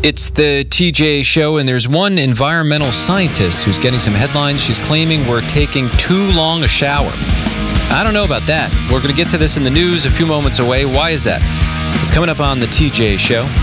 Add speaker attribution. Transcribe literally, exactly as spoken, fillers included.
Speaker 1: It's the T J Show, and there's one environmental scientist who's getting some headlines. She's claiming we're taking too long a shower. I don't know about that. We're going to get to this in the news a few moments away. Why is that? It's coming up on the T J Show.